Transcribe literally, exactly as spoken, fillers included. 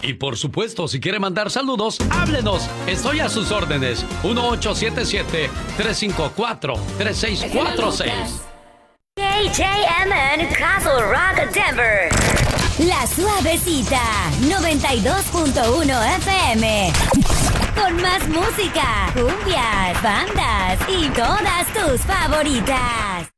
Y por supuesto, si quiere mandar saludos, háblenos. Estoy a sus órdenes. uno ocho siete siete, tres cinco cuatro, tres seis cuatro seis. K J M N Castle Rock, Denver. La Suavecita, noventa y dos punto uno F M. Con más música, cumbias, bandas y todas tus favoritas.